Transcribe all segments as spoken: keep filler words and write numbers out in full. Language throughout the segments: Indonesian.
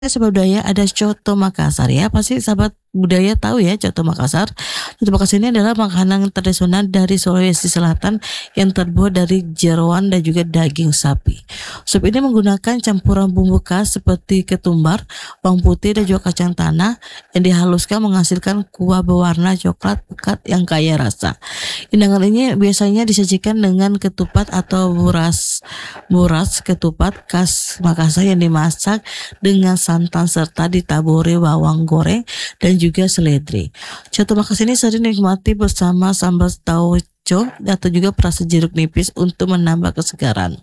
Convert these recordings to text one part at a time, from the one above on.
Sahabat budaya ada coto Makassar ya, pasti sahabat budaya tahu ya coto Makassar. Coto Makassar ini adalah makanan tradisional dari Sulawesi Selatan yang terbuat dari jeroan dan juga daging sapi. Sup ini menggunakan campuran bumbu khas seperti ketumbar, bawang putih dan juga kacang tanah yang dihaluskan menghasilkan kuah berwarna coklat pekat yang kaya rasa. Hidangan ini biasanya disajikan dengan ketupat atau buras buras ketupat khas Makassar yang dimasak dengan santan serta ditaburi bawang goreng dan juga seledri. Coto Makassar ini sering dinikmati bersama sambal tauco atau juga perasa jeruk nipis untuk menambah kesegaran.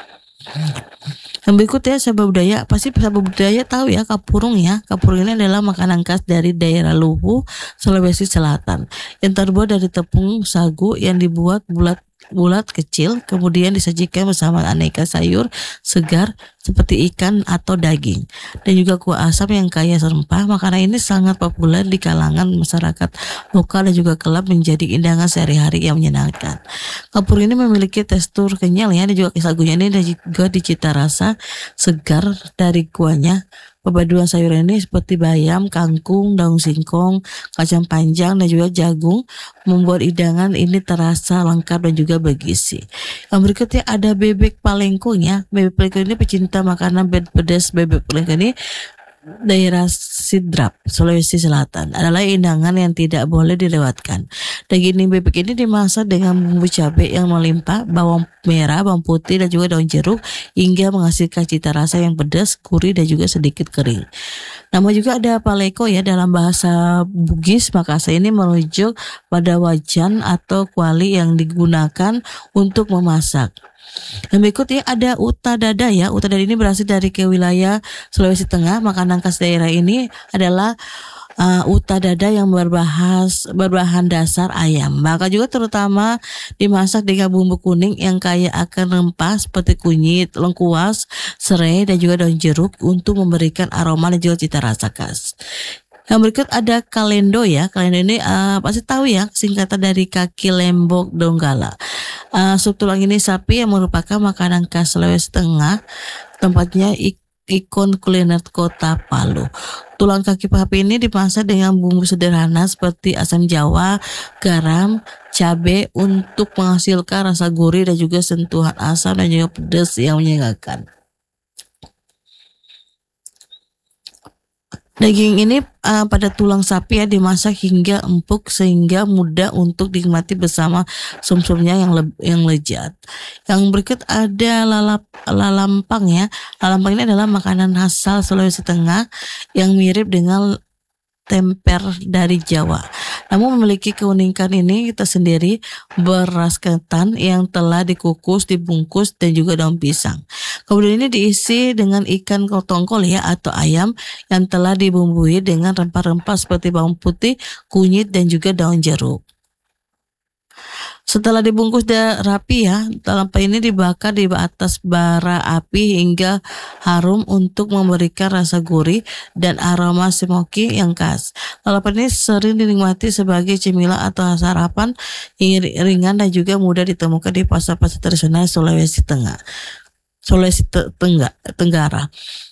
Yang berikutnya sahabat budaya, pasti sahabat budaya tahu ya kapurung ya. Kapurung ini adalah makanan khas dari daerah Luwu, Sulawesi Selatan yang terbuat dari tepung sagu yang dibuat bulat bulat kecil, kemudian disajikan bersama aneka sayur segar seperti ikan atau daging dan juga kuah asam yang kaya rempah. Makanan ini sangat populer di kalangan masyarakat lokal dan juga kelak menjadi hidangan sehari-hari yang menyenangkan. Kapur ini memiliki tekstur kenyal ya, dan juga sagunya ini dan juga dicita rasa segar dari kuahnya. Perpaduan sayuran ini seperti bayam, kangkung, daun singkong, kacang panjang dan juga jagung membuat hidangan ini terasa lengkap dan juga bergizi. Yang berikutnya ada bebek palengkong ya. Bebek palengkong ini pecinta makanan pedas. Bebek palengkong ini daerah Sidrap, Sulawesi Selatan adalah hidangan yang tidak boleh dilewatkan. Daging bebek ini dimasak dengan bumbu cabai yang melimpah, bawang merah, bawang putih dan juga daun jeruk hingga menghasilkan cita rasa yang pedas, gurih dan juga sedikit kering. Nama juga ada paleko ya, dalam bahasa Bugis Makassar ini merujuk pada wajan atau kuali yang digunakan untuk memasak. Yang berikutnya ada uta dada ya. Uta dada ini berasal dari ke wilayah Sulawesi Tengah. Makanan khas daerah ini adalah uh, uta dada yang berbahas, berbahan dasar ayam. Maka juga terutama dimasak dengan bumbu kuning yang kaya akan rempah seperti kunyit, lengkuas, serai dan juga daun jeruk untuk memberikan aroma dan juga cita rasa khas. Yang berikut ada kalendo ya. Kalendo ini uh, pasti tahu ya, singkatan dari kaki lembok donggala. Uh, sup tulang ini sapi yang merupakan makanan khas Sulawesi Tengah. Tempatnya ik- ikon kuliner kota Palu. Tulang kaki sapi ini dimasak dengan bumbu sederhana seperti asam jawa, garam, cabai untuk menghasilkan rasa gurih dan juga sentuhan asam dan juga pedas yang menyenangkan. Daging ini uh, pada tulang sapi ya dimasak hingga empuk sehingga mudah untuk dinikmati bersama sum-sumnya yang le- yang lezat. Yang berikut ada lalap lalampang ya. Lalampang ini adalah makanan asal Sulawesi Tengah yang mirip dengan temper dari Jawa. Namun memiliki keunikan ini tersendiri, beras ketan yang telah dikukus, dibungkus dan juga daun pisang. Kemudian ini diisi dengan ikan tongkol ya atau ayam yang telah dibumbui dengan rempah-rempah seperti bawang putih, kunyit dan juga daun jeruk. Setelah dibungkus dan rapi ya, lalapan ini dibakar di atas bara api hingga harum untuk memberikan rasa gurih dan aroma smoky yang khas. Lalapan ini sering dinikmati sebagai cemilan atau sarapan ringan dan juga mudah ditemukan di pasar-pasar tradisional Sulawesi Tengah, Sulawesi Tengah, Tenggara.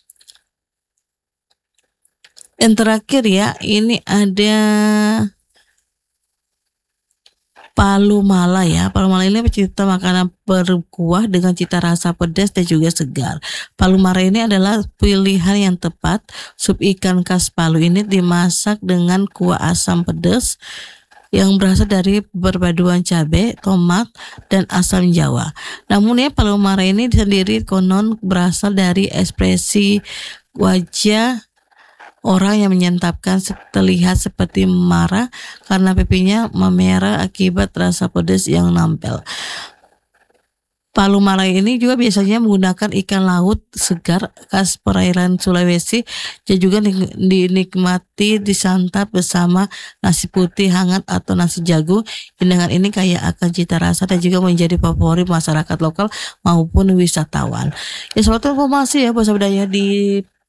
Yang terakhir ya, ini ada Palu Mala ya. Palu Mala ini pecinta makanan berkuah dengan cita rasa pedas dan juga segar. Palu Mala ini adalah pilihan yang tepat. Sup ikan khas Palu ini dimasak dengan kuah asam pedas yang berasal dari perpaduan cabai, tomat, dan asam jawa. Namun ya Palu Mala ini sendiri konon berasal dari ekspresi wajah orang yang menyantapkan terlihat seperti marah karena pipinya memerah akibat rasa pedas yang nampel. Palu Mala ini juga biasanya menggunakan ikan laut segar khas perairan Sulawesi dan juga dinikmati disantap bersama nasi putih hangat atau nasi jagung. Hidangan ini kaya akan cita rasa dan juga menjadi favorit masyarakat lokal maupun wisatawan. Ya, suatu informasi ya bahasa budaya di